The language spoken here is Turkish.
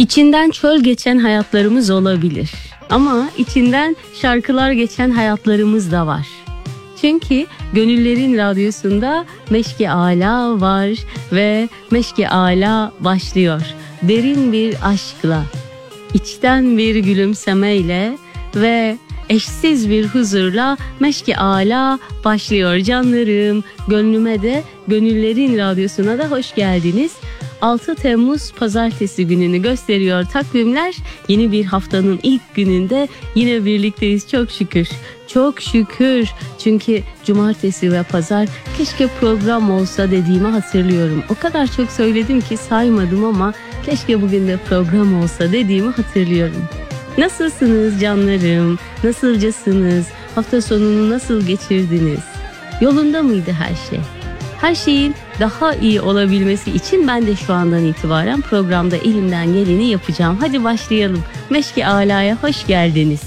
İçinden çöl geçen hayatlarımız olabilir. Ama içinden şarkılar geçen hayatlarımız da var. Çünkü Gönüllerin Radyosu'nda Meşk-i Ala var ve Meşk-i Ala başlıyor. Derin bir aşkla, içten bir gülümsemeyle ve eşsiz bir huzurla Meşk-i Ala başlıyor canlarım. Gönlüme de Gönüllerin Radyosu'na da hoş geldiniz. 6 Temmuz Pazartesi gününü gösteriyor takvimler. Yeni bir haftanın ilk gününde yine birlikteyiz çok şükür. Çok şükür, çünkü cumartesi ve pazar keşke program olsa dediğimi hatırlıyorum. O kadar çok söyledim ki saymadım ama keşke bugün de program olsa dediğimi hatırlıyorum. Nasılsınız canlarım? Nasılcasınız? Hafta sonunu nasıl geçirdiniz? Yolunda mıydı her şey? Her şeyin daha iyi olabilmesi için ben de şu andan itibaren programda elimden geleni yapacağım. Hadi başlayalım. Meşk-i Ala'ya hoş geldiniz.